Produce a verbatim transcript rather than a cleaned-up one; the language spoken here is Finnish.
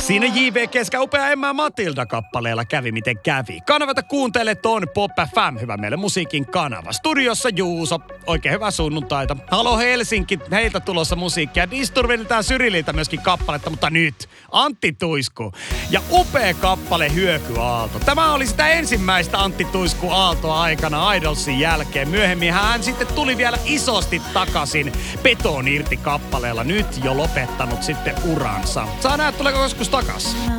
Siinä J V Keskä upea Emma Matilda-kappaleella kävi miten kävi. Kanavata kuuntelet on Pop F M, hyvä meille musiikin kanava. Studiossa Juuso, oikein hyvää sunnuntaita. Halo Helsinki, heiltä tulossa musiikkia. Disturbiltään Syrililtä myöskin kappaletta, mutta nyt Antti Tuisku. Ja upea kappale Hyökyaalto. Tämä oli sitä ensimmäistä Antti Tuisku Aaltoa aikana Idolsin jälkeen. Myöhemmin hän sitten tuli vielä isosti takaisin Beton irti kappaleella. Nyt jo lopettanut sitten uransa. Saa nähdä, tuleeko joskus takas.